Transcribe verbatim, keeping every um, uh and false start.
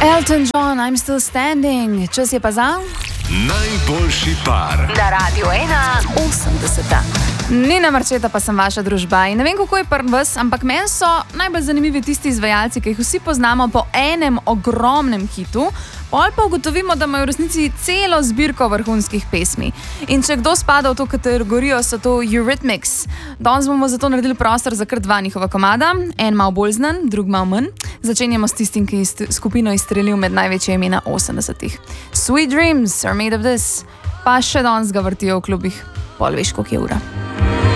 Elton John, I'm Still Standing. Čas je pa za najboljši par na Radio ena osemdeseta. Nina Marčeta pa sem vaša družba in ne vem, kako je pri vas, ampak meni so najbolj zanimivi tisti izvajalci, ki jih vsi poznamo po enem ogromnem hitu, pol pa ugotovimo, da imajo v resnici celo zbirko vrhunskih pesmi. In če kdo spada v to kategorijo, so to Eurythmics. Danes bomo zato naredili prostor za kar dva njihova komada, en malo bolj znan, drug malo manj. Začenjamo s tistim, ki je skupino izstrelil med največje imena osemdesetih. Sweet Dreams are made of this, pa še danes ga vrtijo v klubih, pol veš, koliko je ura.